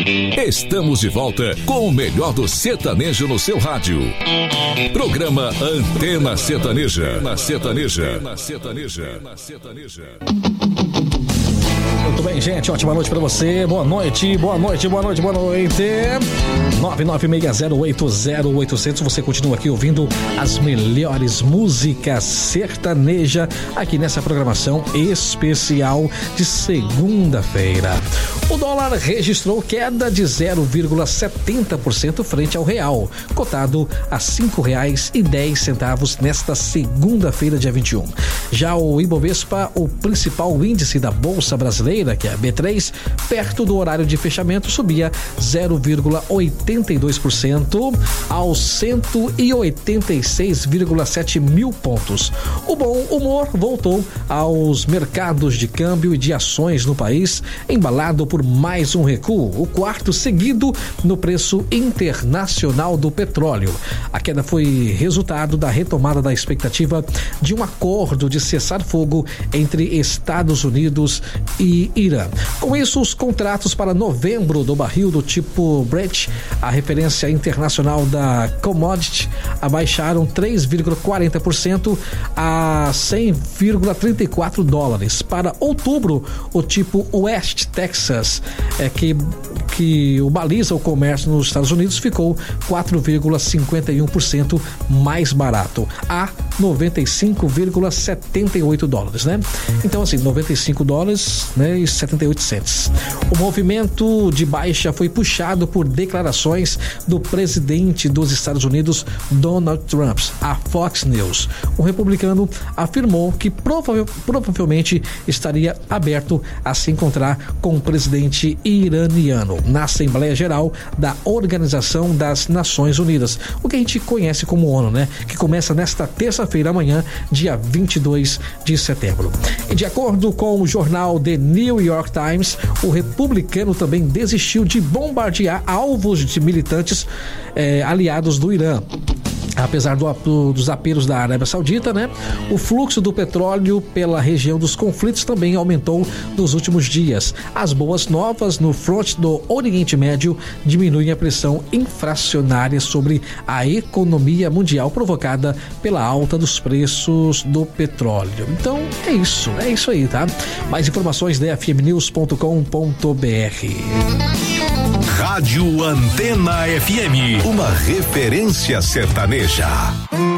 Estamos de volta com o melhor do sertanejo no seu rádio. Programa Antena Sertaneja. Muito bem, gente, ótima noite pra você. Boa noite. 996080800. Você continua aqui ouvindo as melhores músicas sertaneja aqui nessa programação especial de segunda-feira. O dólar registrou queda de 0,70% frente ao real, cotado a R$ 5,10 nesta segunda-feira, dia 21. Já o Ibovespa, o principal índice da Bolsa Brasileira, que é a B3, perto do horário de fechamento, subia 0,82% aos 186,7 mil pontos. O bom humor voltou aos mercados de câmbio e de ações no país, embalado por mais um recuo, o quarto seguido no preço internacional do petróleo. A queda foi resultado da retomada da expectativa de um acordo de cessar-fogo entre Estados Unidos e Irã. Com isso, os contratos para novembro do barril do tipo Brent, a referência internacional da commodity, abaixaram 3,40% a $100,34. Para outubro, o tipo West Texas, que o baliza o comércio nos Estados Unidos, ficou 4,51% mais barato, a $95,78, né? Então, assim, $95, né, e 78 cents. O movimento de baixa foi puxado por declarações do presidente dos Estados Unidos, Donald Trump, à Fox News. O republicano afirmou que provavelmente estaria aberto a se encontrar com o presidente iraniano na Assembleia Geral da Organização das Nações Unidas, o que a gente conhece como ONU, né? Que começa nesta terça-feira, amanhã, dia 22 de setembro. E de acordo com o jornal The New York Times, o republicano também desistiu de bombardear alvos de militantes aliados do Irã. Apesar dos apelos da Arábia Saudita, né? O fluxo do petróleo pela região dos conflitos também aumentou nos últimos dias. As boas novas no fronte do Oriente Médio diminuem a pressão inflacionária sobre a economia mundial provocada pela alta dos preços do petróleo. Então, é isso aí, tá? Mais informações da fmnews.com.br. Rádio Antena FM, uma referência sertaneja.